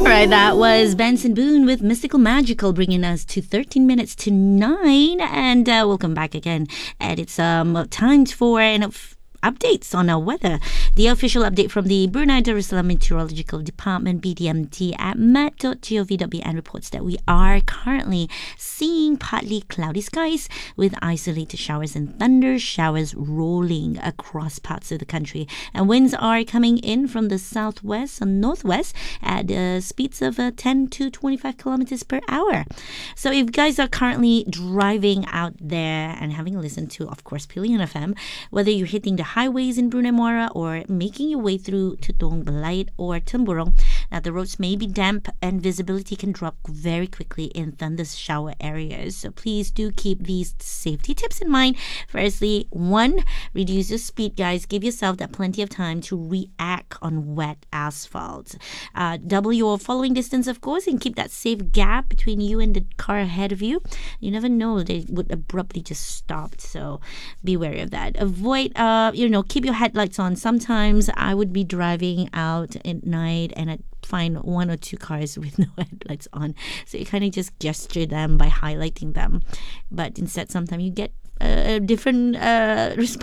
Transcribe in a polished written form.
right, that was Benson Boone with Mystical Magical, bringing us to 13 minutes to 9. And welcome back again. And it's time for updates on our weather. The official update from the Brunei Darussalam Meteorological Department, BDMT, at met.gov.bn reports that we are currently seeing partly cloudy skies with isolated showers and thunder showers rolling across parts of the country. And winds are coming in from the southwest and northwest at speeds of 10 to 25 kilometers per hour. So if you guys are currently driving out there and having listened to, of course, Pilihan FM, whether you're hitting the highways in Brunei Muara or making your way through Tutong, Belait or Temburong, now the roads may be damp and visibility can drop very quickly in thunder shower areas. So please do keep these safety tips in mind. Firstly, 1, reduce your speed, guys. Give yourself that plenty of time to react on wet asphalt. Double your following distance, of course, and keep that safe gap between you and the car ahead of you. You never know, they would abruptly just stop. So be wary of that. Avoid keep your headlights on. Sometimes I would be driving out at night and I'd find 1 or 2 cars with no headlights on. So you kind of just gesture them by highlighting them. But instead, sometimes you get a different response